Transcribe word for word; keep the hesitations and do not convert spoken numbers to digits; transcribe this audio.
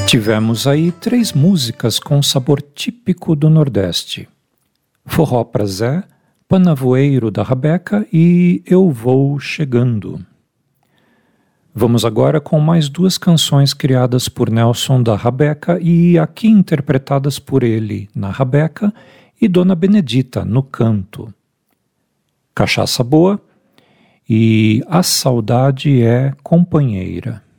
Tivemos aí três músicas com sabor típico do Nordeste: Forró pra Zé, Panavoeiro da Rabeca e Eu Vou Chegando. Vamos agora com mais duas canções criadas por Nelson da Rabeca e aqui interpretadas por ele na Rabeca e Dona Benedita no canto. Cachaça Boa e A Saudade é Companheira.